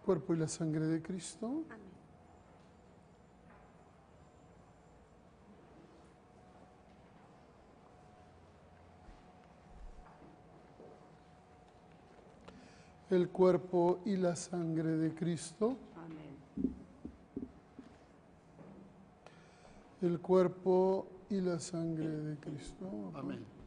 cuerpo y la sangre de Cristo. Amén. El cuerpo y la sangre de Cristo. Amén. El cuerpo y la sangre de Cristo. Amén.